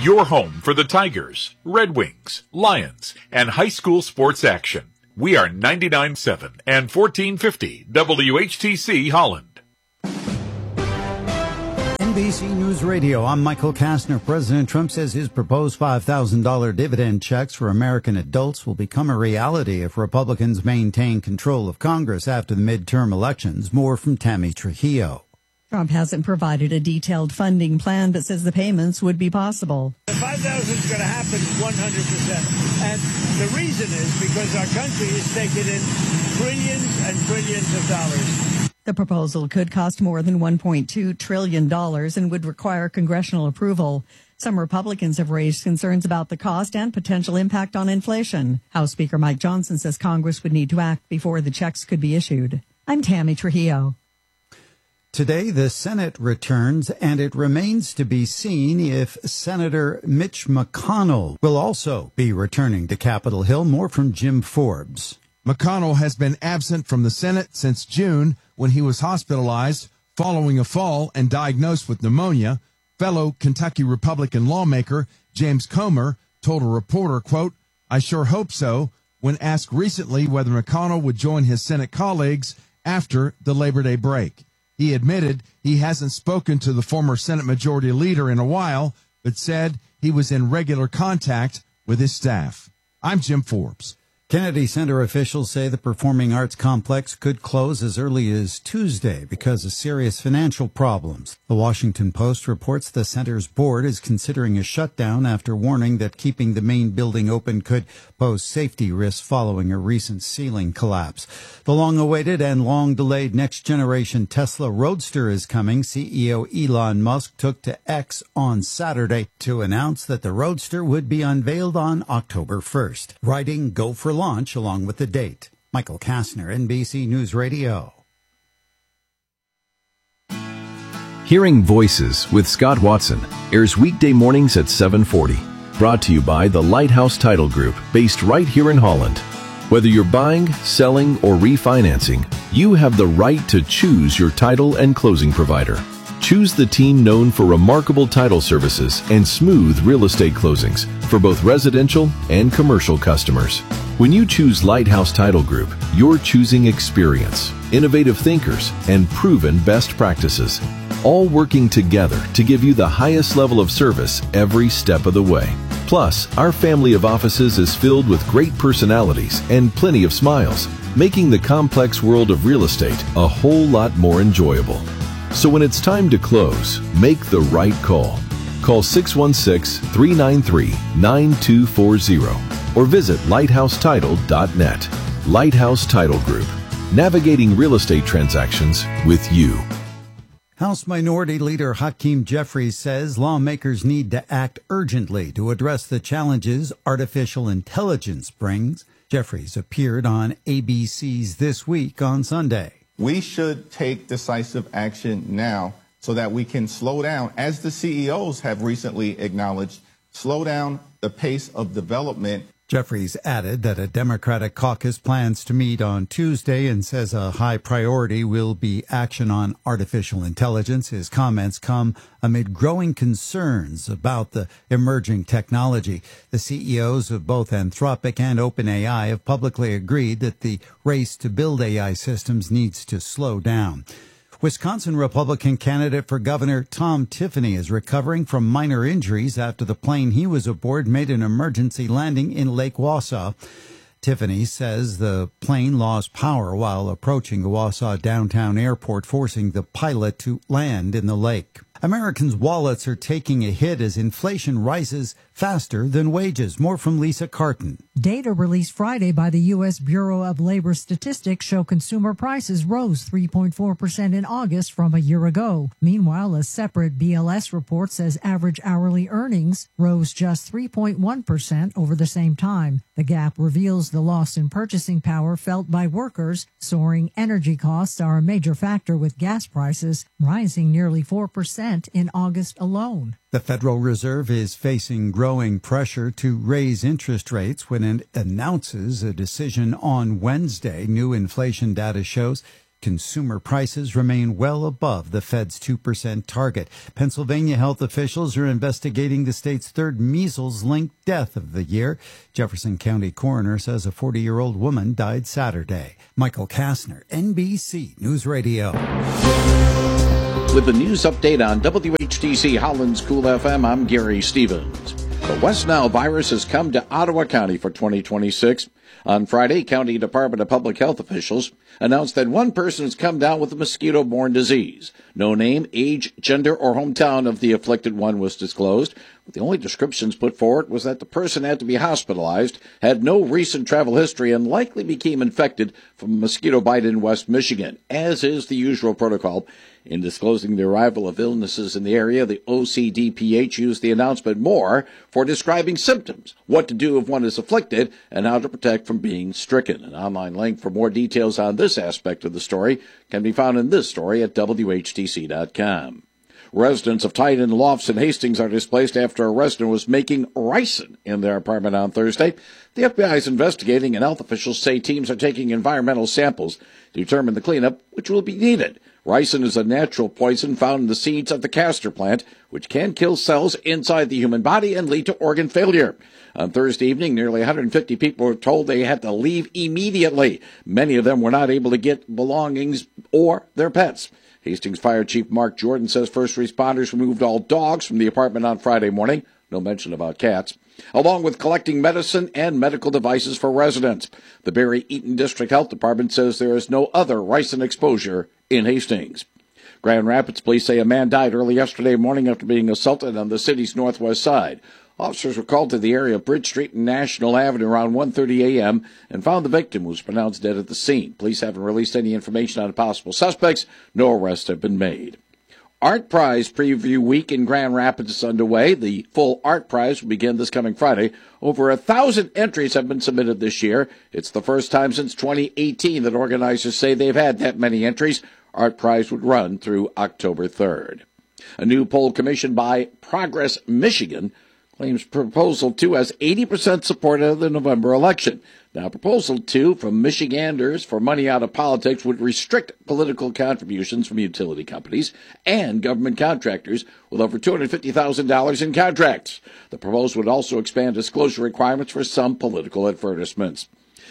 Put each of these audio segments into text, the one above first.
Your home for the Tigers, Red Wings, Lions, and high school sports action. We are 99.7 and 1450 WHTC Holland. NBC News Radio, I'm Michael Kastner. President Trump says his proposed $5,000 dividend checks for American adults will become a reality if Republicans maintain control of Congress after the midterm elections. More from Tammy Trujillo. Trump hasn't provided a detailed funding plan, but says the payments would be possible. The 5,000 is going to happen 100%. And the reason is because our country is taking in trillions and trillions of dollars. The proposal could cost more than $1.2 trillion and would require congressional approval. Some Republicans have raised concerns about the cost and potential impact on inflation. House Speaker Mike Johnson says Congress would need to act before the checks could be issued. I'm Tammy Trujillo. Today, the Senate returns, and it remains to be seen if Senator Mitch McConnell will also be returning to Capitol Hill. More from Jim Forbes. McConnell has been absent from the Senate since June when he was hospitalized following a fall and diagnosed with pneumonia. Fellow Kentucky Republican lawmaker James Comer told a reporter, quote, "I sure hope so," when asked recently whether McConnell would join his Senate colleagues after the Labor Day break. He admitted he hasn't spoken to the former Senate Majority Leader in a while, but said he was in regular contact with his staff. I'm Jim Forbes. Kennedy Center officials say the Performing Arts Complex could close as early as Tuesday because of serious financial problems. The Washington Post reports the center's board is considering a shutdown after warning that keeping the main building open could pose safety risks following a recent ceiling collapse. The long-awaited and long-delayed next-generation Tesla Roadster is coming. CEO Elon Musk took to X on Saturday to announce that the Roadster would be unveiled on October 1st. Writing Go for launch along with the date. Michael Kastner, NBC News Radio. Hearing Voices with Scott Watson airs weekday mornings at 7:40. Brought to you by the Lighthouse Title Group, based right here in Holland. Whether you're buying, selling, or refinancing, you have the right to choose your title and closing provider. Choose the team known for remarkable title services and smooth real estate closings for both residential and commercial customers. When you choose Lighthouse Title Group, you're choosing experience, innovative thinkers, and proven best practices, all working together to give you the highest level of service every step of the way. Plus, our family of offices is filled with great personalities and plenty of smiles, making the complex world of real estate a whole lot more enjoyable. So when it's time to close, make the right call. Call 616-393-9240 or visit lighthousetitle.net. Lighthouse Title Group, navigating real estate transactions with you. House Minority Leader Hakeem Jeffries says lawmakers need to act urgently to address the challenges artificial intelligence brings. Jeffries appeared on ABC's This Week on Sunday. We should take decisive action now so that we can slow down, as the CEOs have recently acknowledged, slow down the pace of development. Jeffries added that a Democratic caucus plans to meet on Tuesday and says a high priority will be action on artificial intelligence. His comments come amid growing concerns about the emerging technology. The CEOs of both Anthropic and OpenAI have publicly agreed that the race to build AI systems needs to slow down. Wisconsin Republican candidate for governor Tom Tiffany is recovering from minor injuries after the plane he was aboard made an emergency landing in Lake Wausau. Tiffany says the plane lost power while approaching the Wausau downtown airport, forcing the pilot to land in the lake. Americans' wallets are taking a hit as inflation rises faster than wages. More from Lisa Carton. Data released Friday by the U.S. Bureau of Labor Statistics show consumer prices rose 3.4% in August from a year ago. Meanwhile, a separate BLS report says average hourly earnings rose just 3.1% over the same time. The gap reveals the loss in purchasing power felt by workers. Soaring energy costs are a major factor, with gas prices rising nearly 4% in August alone. The Federal Reserve is facing growing pressure to raise interest rates when it announces a decision on Wednesday. New inflation data shows Consumer prices remain well above the Fed's 2% target. Pennsylvania health officials are investigating the state's third measles-linked death of the year. Jefferson County coroner says a 40-year-old woman died Saturday. Michael Kastner, NBC News Radio. With the news update on WHTC Holland's Cool FM, I'm Gary Stevens. The West Nile virus has come to Ottawa County for 2026. On Friday, County Department of Public Health officials announced that one person has come down with a mosquito-borne disease. No name, age, gender, or hometown of the afflicted one was disclosed. But the only descriptions put forward was that the person had to be hospitalized, had no recent travel history, and likely became infected from a mosquito bite in West Michigan, as is the usual protocol. In disclosing the arrival of illnesses in the area, the OCDPH used the announcement more for describing symptoms, what to do if one is afflicted, and how to protect from being stricken. An online link for more details on this aspect of the story can be found in this story at WHTC.com. Residents of Titan Lofts in Hastings are displaced after a resident was making ricin in their apartment on Thursday. The FBI is investigating, and health officials say teams are taking environmental samples to determine the cleanup, which will be needed. Ricin is a natural poison found in the seeds of the castor plant, which can kill cells inside the human body and lead to organ failure. On Thursday evening, nearly 150 people were told they had to leave immediately. Many of them were not able to get belongings or their pets. Hastings Fire Chief Mark Jordan says first responders removed all dogs from the apartment on Friday morning. No mention about cats. Along with collecting medicine and medical devices for residents. The Barry Eaton District Health Department says there is no other ricin exposure in Hastings. Grand Rapids police say a man died early yesterday morning after being assaulted on the city's northwest side. Officers were called to the area of Bridge Street and National Avenue around 1:30 a.m. and found the victim, who was pronounced dead at the scene. Police haven't released any information on possible suspects. No arrests have been made. Art Prize Preview Week in Grand Rapids is underway. The full Art Prize will begin this coming Friday. Over 1,000 entries have been submitted this year. It's the first time since 2018 that organizers say they've had that many entries. Art Prize would run through October 3rd. A new poll commissioned by Progress Michigan claims Proposal 2 has 80% support of the November election. Now, Proposal 2 from Michiganders for Money Out of Politics would restrict political contributions from utility companies and government contractors with over $250,000 in contracts. The proposal would also expand disclosure requirements for some political advertisements.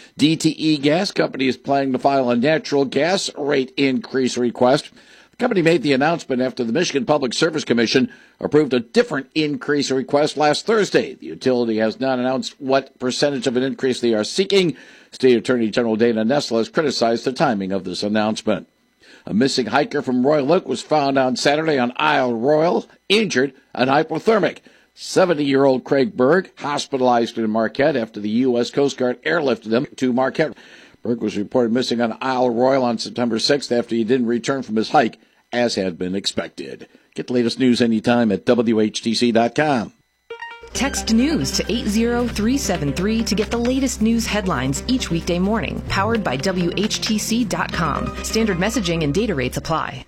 DTE Gas Company is planning to file a natural gas rate increase request. The company made the announcement after the Michigan Public Service Commission approved a different increase request last Thursday. The utility has not announced what percentage of an increase they are seeking. State Attorney General Dana Nessel has criticized the timing of this announcement. A missing hiker from Royal Oak was found on Saturday on Isle Royal, injured and hypothermic. 70-year-old Craig Berg hospitalized in Marquette after the U.S. Coast Guard airlifted him to Marquette. Berg was reported missing on Isle Royal on September 6th after he didn't return from his hike, as had been expected. Get the latest news anytime at WHTC.com. Text news to 80373 to get the latest news headlines each weekday morning. Powered by WHTC.com. Standard messaging and data rates apply.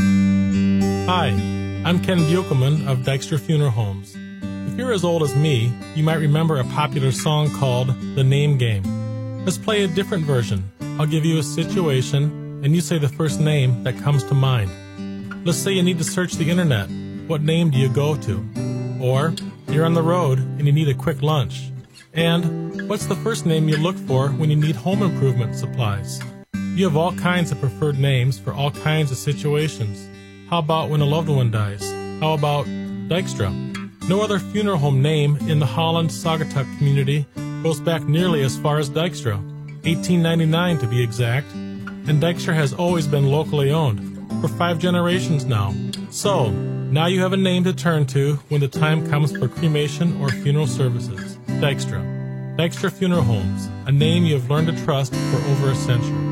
Hi, I'm Ken Buchelman of Dykstra Funeral Homes. If you're as old as me, you might remember a popular song called The Name Game. Let's play a different version. I'll give you a situation, and you say the first name that comes to mind. Let's say you need to search the internet. What name do you go to? Or you're on the road and you need a quick lunch. And what's the first name you look for when you need home improvement supplies? You have all kinds of preferred names for all kinds of situations. How about when a loved one dies? How about Dykstra? No other funeral home name in the Holland Saugatuck community goes back nearly as far as Dykstra, 1899 to be exact, and Dykstra has always been locally owned, for 5 generations now. So, now you have a name to turn to when the time comes for cremation or funeral services. Dykstra. Dykstra Funeral Homes, a name you have learned to trust for over a century.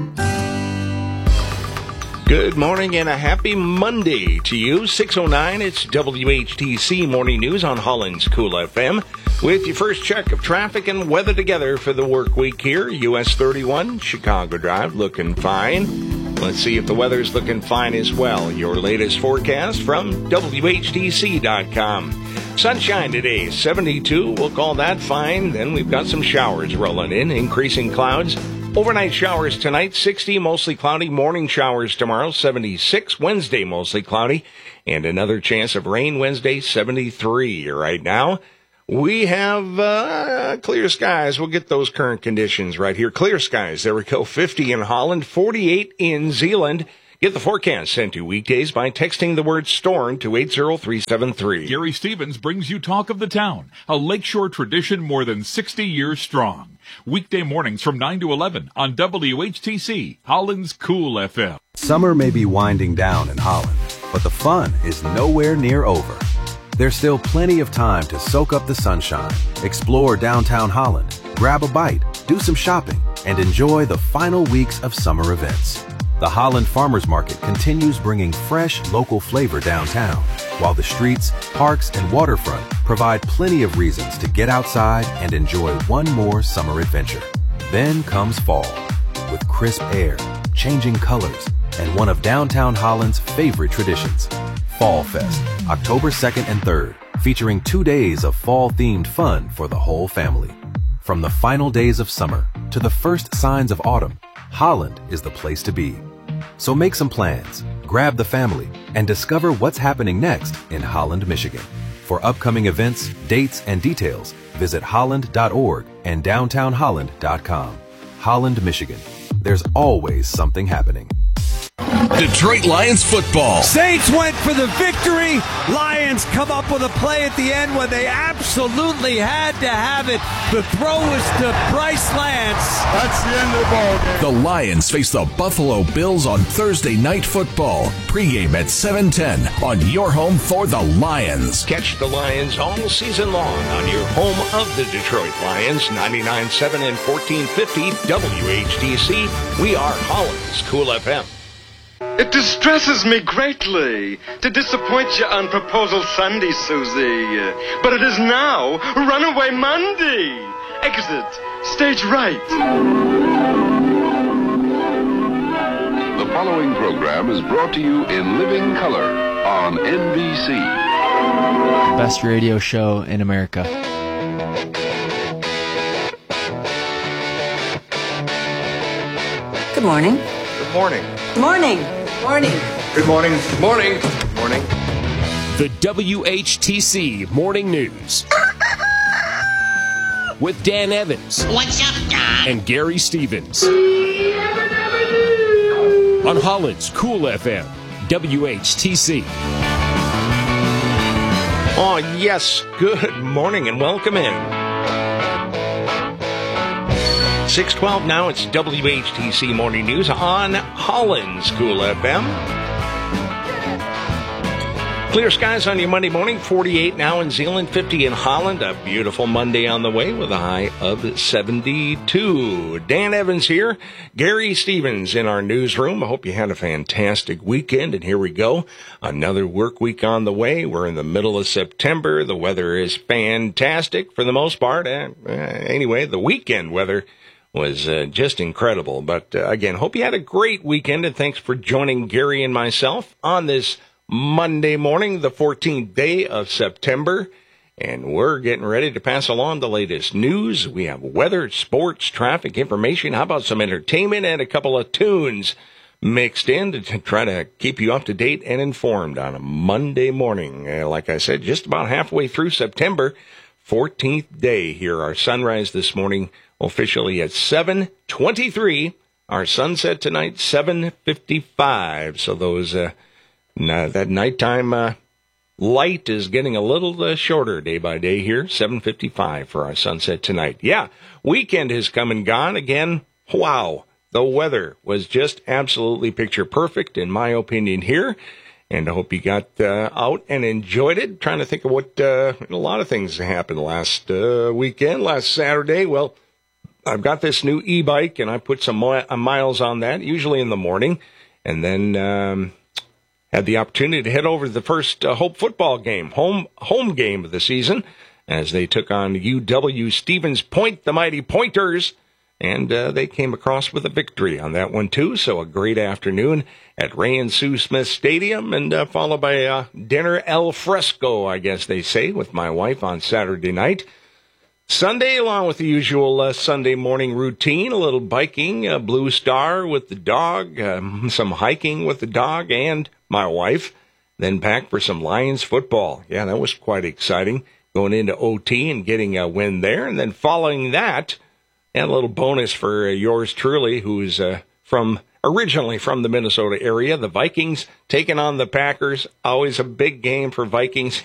Good morning and a happy Monday to you. 6:09, it's WHTC Morning News on Holland's Cool FM. With your first check of traffic and weather together for the work week here. US 31, Chicago Drive, looking fine. Let's see if the weather's looking fine as well. Your latest forecast from WHTC.com. Sunshine today, 72. We'll call that fine. Then we've got some showers rolling in, increasing clouds. Overnight showers tonight, 60, mostly cloudy. Morning showers tomorrow, 76. Wednesday, mostly cloudy. And another chance of rain Wednesday, 73. Right now, we have clear skies. We'll get those current conditions right here. Clear skies. There we go. 50 in Holland, 48 in Zeeland. Get the forecast sent to weekdays by texting the word storm to 80373. Gary Stevens brings you Talk of the Town, a lakeshore tradition more than 60 years strong. Weekday mornings from 9 to 11 on WHTC, Holland's Cool FM. Summer may be winding down in Holland, but the fun is nowhere near over. There's still plenty of time to soak up the sunshine, explore downtown Holland, grab a bite, do some shopping, and enjoy the final weeks of summer events. The Holland Farmers Market continues bringing fresh, local flavor downtown, while the streets, parks, and waterfront provide plenty of reasons to get outside and enjoy one more summer adventure. Then comes fall, with crisp air, changing colors, and one of downtown Holland's favorite traditions, Fall Fest, October 2nd and 3rd, featuring 2 days of fall-themed fun for the whole family. From the final days of summer to the first signs of autumn, Holland is the place to be. So make some plans, grab the family, and discover what's happening next in Holland, Michigan. For upcoming events, dates, and details, visit holland.org and downtownholland.com. Holland, Michigan. There's always something happening. Detroit Lions football. Saints went for the victory. Lions come up with a play at the end when they absolutely had to have it. The throw was to Bryce Lance. That's the end of the ball game. The Lions face the Buffalo Bills on Thursday Night Football. Pregame at 7:10 on your home for the Lions. Catch the Lions all season long on your home of the Detroit Lions, 99.7 and 1450 WHTC. We are Holland's Cool FM. It distresses me greatly to disappoint you on Proposal Sunday, Susie. But it is now Runaway Monday. Exit stage right. The following program is brought to you in living color on NBC. Best radio show in America. Good morning. Good morning. Good morning. Morning. Good morning. Good morning. Good morning. The WHTC Morning News. With Dan Evans. What's up, Don? And Gary Stevens. On Holland's Cool FM, WHTC. Oh, yes. Good morning and welcome in. 6:12 now, it's WHTC Morning News on Holland's Cool FM. Clear skies on your Monday morning, 48 now in Zeeland, 50 in Holland. A beautiful Monday on the way with a high of 72. Dan Evans here, Gary Stevens in our newsroom. I hope you had a fantastic weekend, and here we go. Another work week on the way. We're in the middle of September. The weather is fantastic for the most part. Anyway, the weekend weather was just incredible. But again, hope you had a great weekend, and thanks for joining Gary and myself on this Monday morning, the 14th day of September. And we're getting ready to pass along the latest news. We have weather, sports, traffic information. How about some entertainment and a couple of tunes mixed in to try to keep you up to date and informed on a Monday morning. Like I said, just about halfway through September, 14th day here. Our sunrise this morning officially at 7:23. Our sunset tonight, 7:55. So those that nighttime light is getting a little shorter day by day here. 7:55 for our sunset tonight. Yeah, weekend has come and gone again. Wow, the weather was just absolutely picture perfect in my opinion here. And I hope you got out and enjoyed it. Trying to think of what a lot of things happened last weekend, last Saturday. Well, I've got this new e-bike, and I put some miles on that, usually in the morning, and then had the opportunity to head over to the first Hope football game, home game of the season, as they took on UW Stevens Point, the Mighty Pointers, and they came across with a victory on that one, too. So a great afternoon at Ray and Sue Smith Stadium, and followed by dinner al fresco, I guess they say, with my wife on Saturday night. Sunday, along with the usual Sunday morning routine, a little biking, a Blue Star with the dog, some hiking with the dog and my wife, then packed for some Lions football. Yeah, that was quite exciting, going into OT and getting a win there. And then following that, and a little bonus for yours truly, who's originally from the Minnesota area, the Vikings taking on the Packers. Always a big game for Vikings